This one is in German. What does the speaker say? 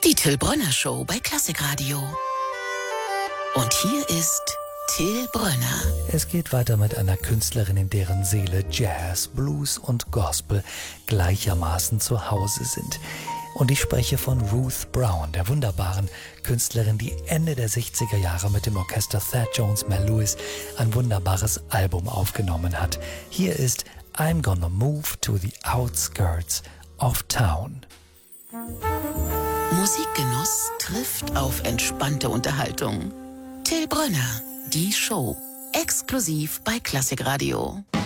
Die Till Brönner Show bei Klassikradio. Und hier ist Till Brönner. Es geht weiter mit einer Künstlerin, in deren Seele Jazz, Blues und Gospel gleichermaßen zu Hause sind. Und ich spreche von Ruth Brown, der wunderbaren Künstlerin, die Ende der 60er Jahre mit dem Orchester Thad Jones Mel Lewis ein wunderbares Album aufgenommen hat. Hier ist I'm Gonna Move to the Outskirts of Town. Musikgenuss trifft auf entspannte Unterhaltung. Till Brönner, die Show, exklusiv bei Klassikradio.